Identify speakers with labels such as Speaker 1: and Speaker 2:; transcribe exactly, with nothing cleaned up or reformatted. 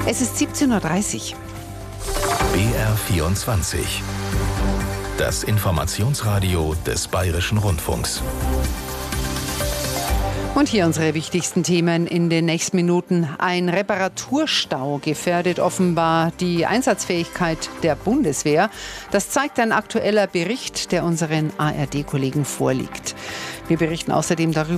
Speaker 1: Es ist siebzehn Uhr dreißig.
Speaker 2: B R vierundzwanzig. Das Informationsradio des Bayerischen Rundfunks.
Speaker 1: Und hier unsere wichtigsten Themen in den nächsten Minuten. Ein Reparaturstau gefährdet offenbar die Einsatzfähigkeit der Bundeswehr. Das zeigt ein aktueller Bericht, der unseren A R D-Kollegen vorliegt. Wir berichten außerdem darüber,